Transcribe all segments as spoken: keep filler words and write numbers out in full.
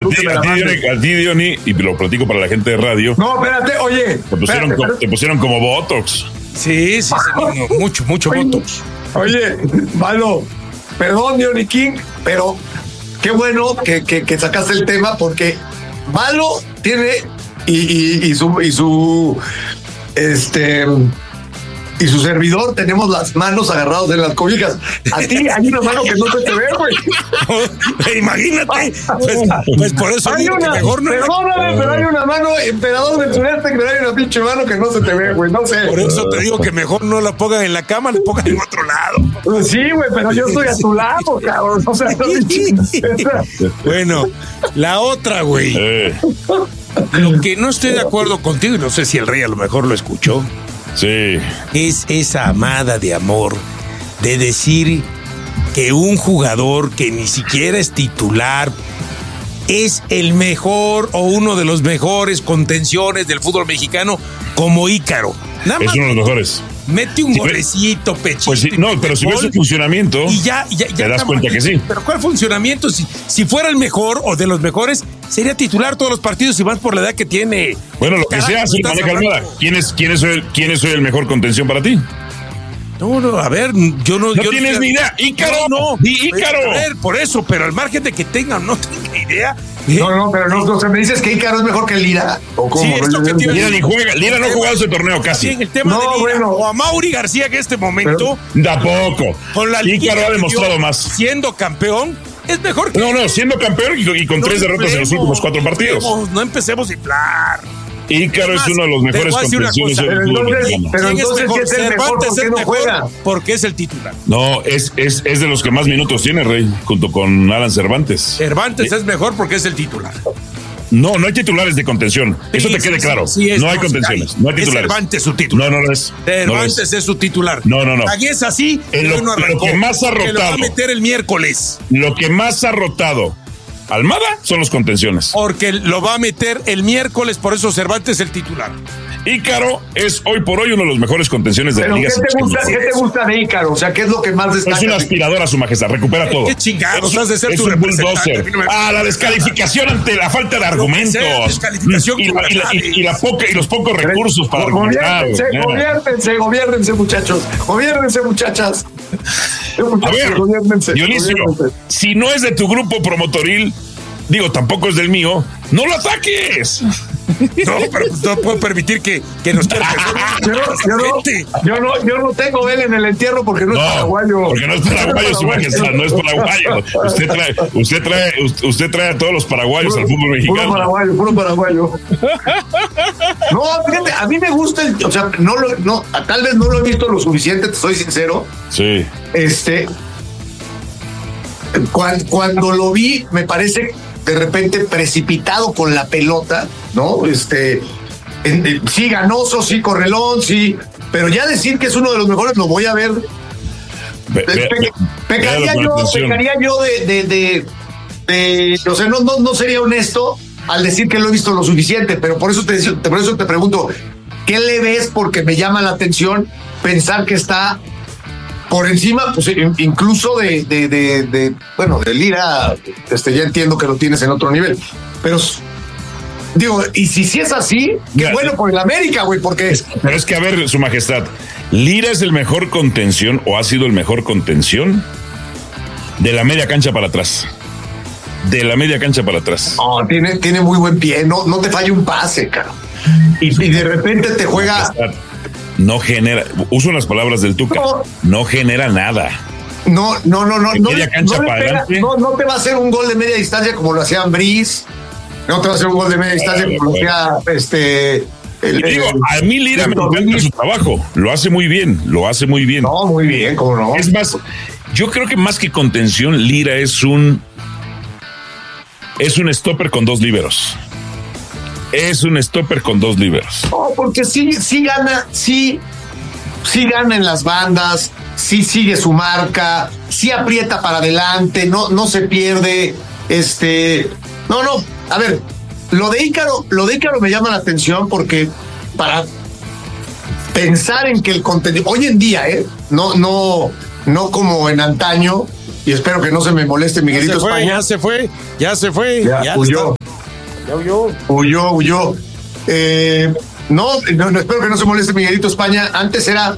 tú que me la mandes. A ti, Diony, y lo platico para la gente de radio. No, espérate, oye. Te pusieron, espérate, como, espérate. te pusieron como Botox. Sí, sí, sí, no, mucho, mucho Oye, Botox. Oye, Malo, perdón, Diony King, pero qué bueno que, que, que sacaste el tema porque Malo tiene y, y, y su y su este y su servidor tenemos las manos agarradas en las cobijas. A ti hay una mano que no se te ve, güey. Imagínate. Pues, pues por eso Hay digo una, que mejor no. perdóname, pero hay una mano, emperador del sureste, que hay una pinche mano que no se te ve, güey, no sé. Por eso te digo que mejor no la pongan en la cama, la pongan en otro lado. Sí, güey, pero yo estoy a tu lado, cabrón. O sea, no, Bueno, la otra, güey. Eh, Lo que no estoy de acuerdo contigo, y no sé si el rey a lo mejor lo escuchó, sí. es esa amada de amor de decir que un jugador que ni siquiera es titular es el mejor o uno de los mejores contenciones del fútbol mexicano como Ícaro. Nada Es más uno de los mejores. mete un Sí, golecito, pechito. Pues sí, no, pero si ves su funcionamiento, y ya, ya, ya te das está cuenta mal. que sí. Pero ¿cuál funcionamiento? Si, si fuera el mejor o de los mejores, sería titular todos los partidos y más por la edad que tiene. Bueno, lo que Carajo, sea, sí, estás maneja hablando. Almada. ¿Quién es, quién, es el, ¿Quién es hoy el mejor contención para ti? No, no, a ver, yo no. No yo tienes ni idea. ¡Ícaro! No, no. ¡Di Ícaro! A ver, por eso, pero al margen de que tenga o no tenga idea. no, no, pero no, o sea, me dices que Ícaro es mejor que Lira. ¿O cómo? Sí, esto que tiene- Lira ni juega. Lira no ha jugado ese torneo Sí, casi. en el tema No, de Lira, bueno. o a Mauri García, que en este momento, Tampoco. con la liguilla Ícaro ha que demostrado dio, más. siendo campeón, es mejor que. No, no, siendo campeón y, y con No tres derrotas en los inflemos, últimos cuatro no partidos. inflemos, No empecemos a inflar. Ícaro es Además, uno de los te mejores voy a decir una contenciones cosa, del pero fútbol entonces- mexicano. pero ¿Quién entonces, ¿quién es el mejor? Cervantes ¿Por qué es no mejor juega? porque es el titular. No, es, es, es de los que más minutos tiene, Rey, junto con Alan Cervantes. Cervantes es mejor porque es el titular. No, no hay titulares de contención. Eso Sí, te quede sí, claro. sí, es, no hay sí contenciones, no hay Es titulares. Cervantes su titular. No, no lo es. No lo Cervantes es. es su titular. No, no, no. Y es así. En lo- no lo arrancó, que más ha porque lo va a rotado. meter el miércoles. Lo que más ha rotado Almada son los contenciones. Porque lo va a meter el miércoles, por eso Cervantes es el titular. Ícaro es hoy por hoy uno de los mejores contenciones de Pero la ¿qué liga. te gusta, ¿qué te gusta de Ícaro? O sea, ¿qué es lo que más Es destaca? una aspiradora, su majestad, recupera todo. ¿Qué chingados Es- has de ser es tu un representante? bulldozer. A mí no me- Ah, la descalificación ante la falta de que argumentos. sea descalificación y, la- y la- y- y la poca, y los pocos recursos para argumentar. Gobiérnense, Eh. gobiérnense, gobiérnense, muchachos. Gobiérnense, muchachas. A ver, Gobiérnense, Dionisio, gobiérnense. si no es de tu grupo promotoril, digo, tampoco es del mío, no lo ataques. No, pero pues no puedo permitir que, que nos quiera Yo no, yo, no, yo, no, yo no tengo vela en el entierro porque no, es No, paraguayo. porque no es paraguayo, su majestad, no es paraguayo. Usted trae, usted trae, usted trae a todos los paraguayos al fútbol Puro mexicano. paraguayo, puro paraguayo. No, fíjate, a mí me gusta, el, o sea, no lo, no, tal vez no lo he visto lo suficiente, te soy sincero. Sí. Este, cuan- cuando lo vi, me parece de repente precipitado con la pelota, ¿no? Este, en- en- sí, ganoso, sí, correlón, sí, pero ya decir que es uno de los mejores, lo voy a ver. Ve- Pe- ve- pe- ve- pecaría véalo con yo, atención. pecaría yo de, de, de, de- o sea, no, no, no sería honesto al decir que lo he visto lo suficiente, pero por eso te, te- por eso te pregunto, ¿qué le ves? Porque me llama la atención pensar que está por encima, pues in- incluso de, de, de, de, bueno, de Lira, este, ya entiendo que lo tienes en otro nivel, pero digo, y si sí es así, qué Mira, bueno por el América, güey, porque Pero es que, a ver, su majestad, ¿Lira es el mejor contención o ha sido el mejor contención de la media cancha para atrás? De la media cancha para atrás. oh, tiene, tiene muy buen pie, no, no te falla un pase, cara. Y, y de repente te juega. No genera, uso las palabras del Tuca, No. no genera nada. No, no, no, no. De No, media le- cancha no le para pega- adelante. no, no te va a hacer un gol de media distancia como lo hacía Ambriz. No te va a hacer un gol de media distancia Ah, como lo hacía este. El, Y digo, el- a mí Lira me el- encanta su trabajo, lo hace muy bien, lo hace muy bien. No, muy bien, cómo no. Es más, yo creo que más que contención, Lira es un es un stopper con dos líberos. Es un stopper con dos líberos. No, porque sí, sí gana, sí, sí gana en las bandas, sí sigue su marca, sí aprieta para adelante, no, no se pierde. Este, no, no, a ver, lo de Ícaro, lo de Ícaro me llama la atención porque para pensar en que el contenido, hoy en día, eh, no, no, no como en antaño, y espero que no se me moleste Miguelito ya se fue, España. Ya se fue, ya se fue. Ya, ya huyó. Ya huyó. Huyó, huyó. Eh, no, no, no, espero que no se moleste Miguelito España. Antes era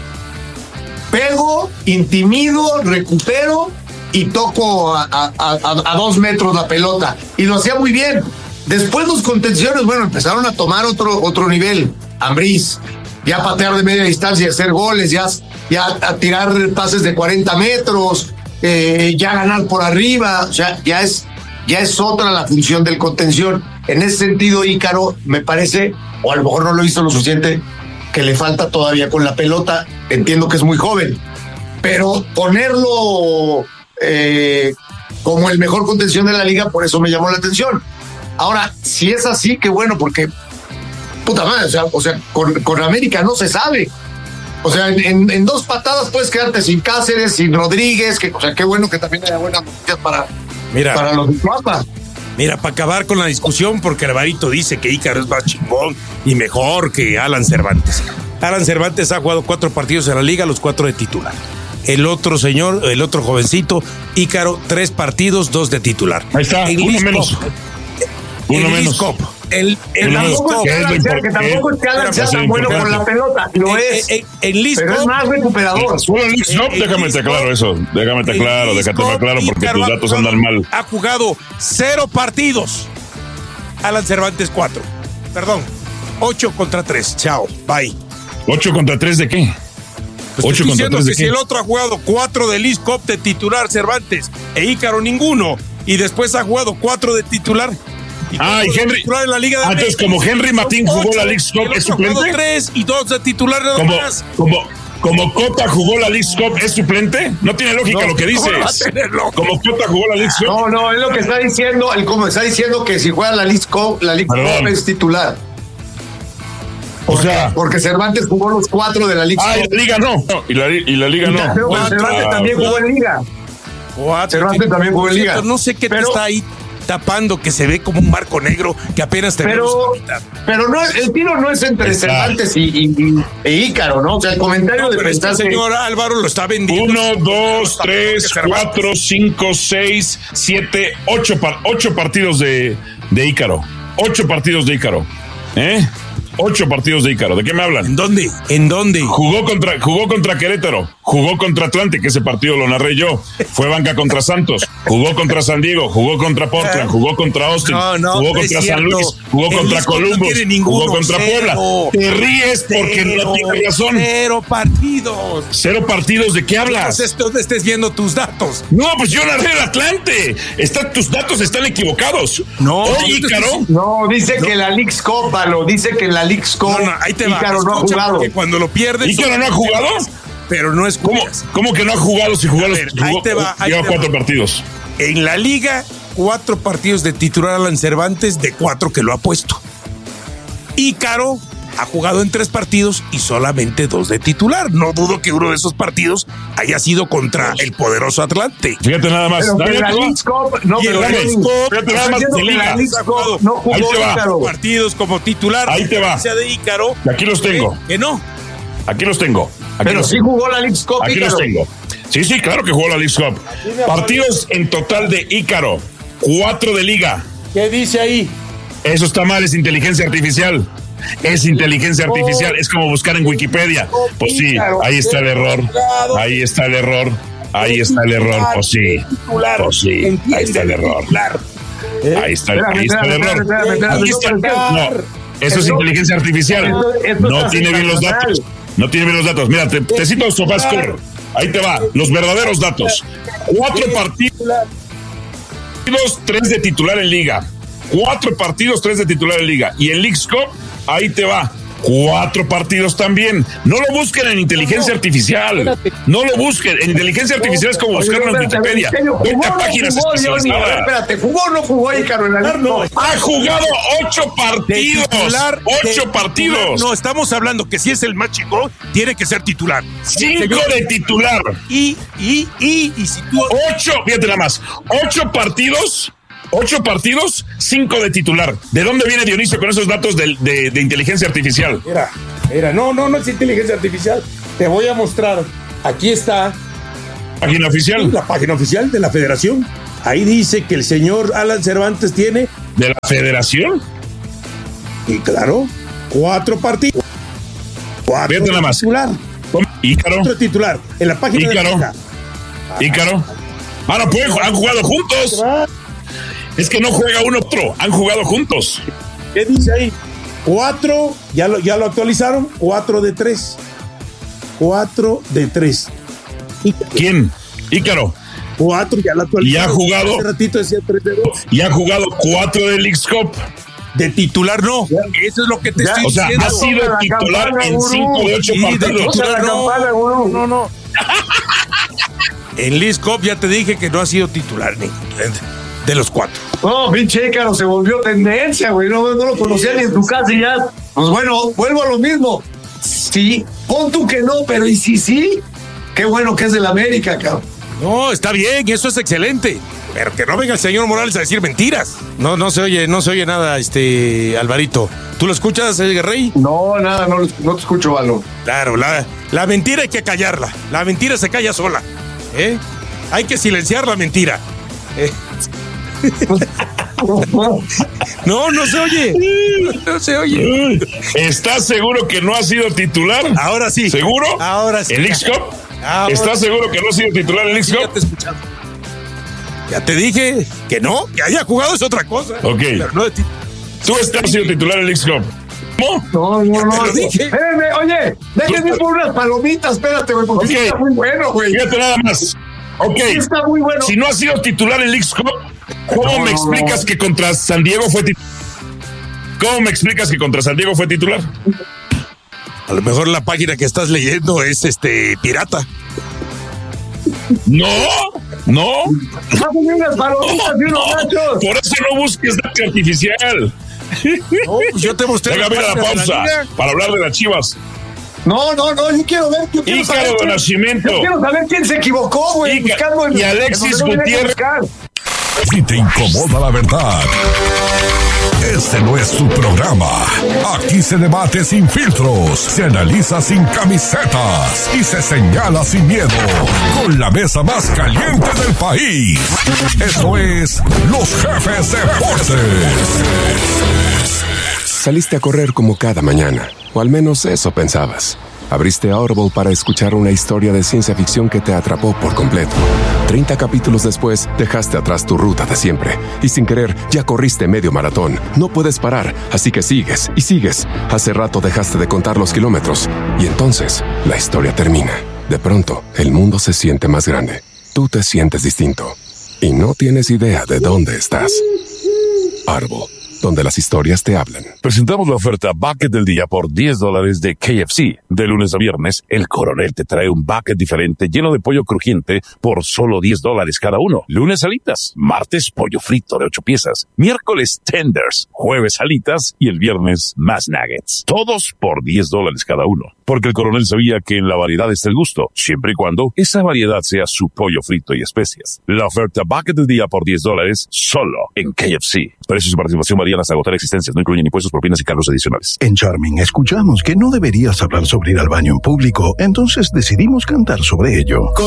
pego, intimido, recupero y toco a, a, a, a dos metros la pelota. Y lo hacía muy bien. Después los contenciones, bueno, empezaron a tomar otro, otro nivel. Ambriz, ya patear de media distancia y hacer goles, ya, ya a tirar pases de cuarenta metros, eh, ya ganar por arriba, o sea, ya es, ya es otra la función del contención. En ese sentido, Ícaro, me parece, o a lo mejor no lo hizo lo suficiente, que le falta todavía con la pelota. Entiendo que es muy joven, pero ponerlo eh, como el mejor contención de la liga, por eso me llamó la atención. Ahora, si es así, qué bueno, porque puta madre, o sea, o sea con, con América no se sabe. O sea, en, en, en dos patadas puedes quedarte sin Cáceres, sin Rodríguez, que, o sea, qué bueno que también haya buenas noticias para, Mira, para los de Cuapa. Mira, para acabar con la discusión, porque Alvarito dice que Ícaro es más chingón y mejor que Alan Cervantes. Alan Cervantes ha jugado cuatro partidos en la liga, los cuatro de titular. El otro señor, el otro jovencito, Ícaro, tres partidos, dos de titular. Ahí está, el uno League menos. Cup, Uno el menos. League Cup, El, el Uno menos. Tampoco es que ¿Qué es lo Alan sea- que importante? tampoco es que Alan sea Eso es tan bueno importante. con la pelota, lo es, En, en, en League pero es Cup, más recuperador. Solo el League Cup, El déjame League te Cup, claro eso. Déjame te el claro, League déjate Cup, claro porque Ícaro tus ha datos jugado- andan mal. Ha jugado cero partidos. Alan Cervantes, cuatro. Perdón, ocho contra tres. Chao, bye. ¿Ocho contra tres de qué? Pues ¿Ocho estoy contra diciendo tres de que si qué? el otro ha jugado cuatro de League Cup de titular Cervantes e Ícaro ninguno, y después ha jugado cuatro de titular. Y Ah, cuatro y de Henry- titular en la Liga de Ah, entonces, México, como Henry Martín son jugó ocho, la League y Cup, el ¿es otro ha jugado suplente? tres y dos de titular nada Como, más. como, como Cota jugó la League Cup, ¿es suplente? No tiene lógica No, lo que ¿cómo dices. no va a tener lógica? Como Cota jugó la League Cup. No, no, es lo que está diciendo, el como está diciendo que si juega la League Cup, la League Cup Perdón. es titular. O sea, Porque Cervantes jugó los cuatro de la League ah, y Cup. la Liga no. No, Y la, y la Liga no. Pero Cuatro. Cervantes también jugó en Liga. Cuatro. Cervantes también jugó en Por Liga. cierto, No sé qué te Pero- está ahí tapando, que se ve como un marco negro que apenas tenemos Pero, ahorita. pero no, el tiro no es entre Está. Cervantes y, y, y- e Ícaro, ¿no? O sea, el comentario No, de pero este pensar que- señor Álvaro lo está vendiendo. Uno, dos, Está tres, mejor que Cervantes. cuatro, cinco, seis, siete, ocho, par- ocho partidos de, de Ícaro. Ocho partidos de Ícaro. ¿Eh? Ocho partidos de Ícaro. ¿De qué me hablan? ¿En dónde? ¿En dónde? Jugó contra, jugó contra Querétaro, jugó contra Atlante, que ese partido lo narré yo, fue banca contra Santos, jugó contra San Diego, jugó contra Portland, jugó contra Austin, No, no, jugó no es contra San cierto. Luis, jugó El contra Lisco no Columbus, tiene ninguno, jugó contra cero. Puebla. Te ríes porque no Cero, tienes razón. Cero partidos. Cero partidos, ¿de qué hablas? Entonces, ¿dónde estés viendo tus datos? No, pues yo narré el Atlante. Está, tus datos están equivocados. No, Oye, yo te estoy Ícaro, No, dice que la League Cup, Valo, dice que en la League Cup No, no, ahí te va. Ícaro no ha Escucha, jugado. porque cuando lo pierdes. ¿Ícaro no ha jugado? Pero no ¿Cómo, escuchas. ¿Cómo que no ha jugado si jugó, A los, ver, jugó ahí te va, ahí lleva te cuatro va. partidos? En la liga, cuatro partidos de titular Alan Cervantes de cuatro que lo ha puesto. Ícaro ha jugado en tres partidos y solamente dos de titular. No dudo que uno de esos partidos haya sido contra el poderoso Atlante. Fíjate nada más. Pero que Dale, en la ahí te va. League Cup, no, Y pero en la la League League Cup, Fíjate nada Estoy más diciendo de que la liga. League Cup no Ahí jugó te va. Ícaro. Partidos como titular. Ahí te va. Sea de Ícaro. Aquí los tengo. Que no. Aquí los tengo. Aquí Pero los sí tengo. jugó la League Cup, Aquí los Ícaro. tengo. Sí, sí, claro que jugó la League Cup. Partidos en total de Ícaro. Cuatro de liga. ¿Qué dice ahí? Eso está mal, es inteligencia artificial. Es inteligencia artificial. Es como buscar en Wikipedia. Pues sí, ahí está el error. Ahí está el error. Ahí está el error. Pues sí. Pues sí. Ahí está el error. Ahí está, Espérame, ahí está el espérame, error. espérame, espérame, Ahí está. espérame. No, eso es Esto- inteligencia artificial. esto- esto No está tiene bien los datos. sensacional. No tiene bien los datos. Mira, te, te cito SofaScore. Ahí te va. Los verdaderos datos. Cuatro partidos, tres de titular en liga. Cuatro partidos, tres de titular en liga. Y en League Cup, ahí te va. Cuatro partidos también. No lo busquen en inteligencia artificial. No lo busquen. En inteligencia artificial es como buscarlo en Wikipedia. Vete a páginas especializadas. Espérate, ¿jugó o no jugó Ícaro en la League No, Cup? Ha jugado ocho De partidos. titular, de Ocho titular. partidos. No, estamos hablando que si es el más chingón, tiene que ser titular. Cinco de titular. Y, y, y, y si tú. Ocho, fíjate nada más. Ocho partidos. Ocho partidos, cinco de titular. ¿De dónde viene Dionisio con esos datos de, de, de inteligencia artificial? Mira, mira, no, no, no es inteligencia artificial. Te voy a mostrar. Aquí está. Página oficial. La página oficial de la federación. Ahí dice que el señor Alan Cervantes tiene... ¿De la federación? Y claro, cuatro partidos. Cuatro Fíjate nada más. Titular. Ícaro. Cuatro titular. En la página Ícaro. de la Ícaro. Ah, no pueden, han jugado juntos. Es que no juega uno otro. Han jugado juntos. ¿Qué dice ahí? Cuatro, ya lo, ya lo actualizaron. Cuatro de tres. Cuatro de tres. Ícaro. ¿Quién? Ícaro. Cuatro, ya lo actualizaron. Y ha jugado. Hace ratito decía tres de dos. Y ha jugado cuatro de Leagues Cup. De titular no. Eso es lo que te Ya, estoy O sea, diciendo. ha sido titular campana, en gurú. cinco de ocho Sí, de partidos. titular no. campana, gurú. No, no. En Leagues Cup ya te dije que no ha sido titular ni de los cuatro. No, pinche Ícaro se volvió tendencia, güey. No, no lo conocía ni en tu casa y ya. Pues bueno, vuelvo a lo mismo. Sí, pon tú que no, pero y si sí, qué bueno que es del América, cabrón. No, está bien, eso es excelente. Pero que no venga el señor Morales a decir mentiras. No, no se oye, no se oye nada, este, Alvarito. ¿Tú lo escuchas, Edgar Rey? No, nada, no, no te escucho, Valo. Claro, la, la mentira hay que callarla. La mentira se calla sola. ¿Eh? Hay que silenciar la mentira. ¿Eh? No, no se oye. No se oye. ¿Estás seguro que no ha sido titular? Ahora sí. ¿Seguro? Ahora sí. ¿En Leagues Cup? Ahora ¿Estás sí. seguro que no ha sido titular en Leagues Ya Cup? te escuchamos. Ya te dije que no, que haya jugado es otra cosa. Ok. Pero no de ti. ¿Tú estás sido titular en Leagues Cup? ¿Cómo? No, no, no. te lo dije. Espérame, oye, déjenme por unas palomitas, espérate, güey, porque Ok. sí está muy bueno, güey. Fíjate nada más. Ok. Sí está muy bueno. Si no ha sido titular en Leagues Cup, ¿cómo No, me no, explicas no. que contra San Diego fue titular? ¿Cómo me explicas que contra San Diego fue titular? A lo mejor la página que estás leyendo es este pirata. No, no. Déjenme unas palomitas y unos nachos. Por eso no busques datos artificial. No, pues yo te mostré. Déjame ir a la página de pausa liga. para hablar de las Chivas. No, no, no, yo quiero ver. Yo quiero Ícaro saber de quién- Nacimiento. Yo quiero saber quién se equivocó, güey. Ícaro buscando en- y Alexis en donde no tenía que Gutiérrez. buscar. Si te incomoda la verdad, este no es tu programa. Aquí se debate sin filtros, se analiza sin camisetas y se señala sin miedo. Con la mesa más caliente del país. Esto es Los Jefes Deportes. Saliste a correr como cada mañana, o al menos eso pensabas. Abriste Audible para escuchar una historia de ciencia ficción que te atrapó por completo. Treinta capítulos después, dejaste atrás tu ruta de siempre. Y sin querer, ya corriste medio maratón. No puedes parar, así que sigues y sigues. Hace rato dejaste de contar los kilómetros. Y entonces, la historia termina. De pronto, el mundo se siente más grande. Tú te sientes distinto. Y no tienes idea de dónde estás. Audible, donde las historias te hablan. Presentamos la oferta Bucket del Día por diez dólares de K F C. De lunes a viernes, el Coronel te trae un bucket diferente lleno de pollo crujiente por solo diez dólares cada uno. Lunes, alitas. Martes, pollo frito de ocho piezas. Miércoles, tenders. Jueves, alitas. Y el viernes, más nuggets. Todos por diez dólares cada uno. Porque el Coronel sabía que en la variedad está el gusto, siempre y cuando esa variedad sea su pollo frito y especias. La oferta Bucket del Día por diez dólares solo en K F C. Precios y participación varían hasta agotar existencias. No incluyen impuestos, propinas y cargos adicionales. En Charming escuchamos que no deberías hablar sobre ir al baño en público, entonces decidimos cantar sobre ello.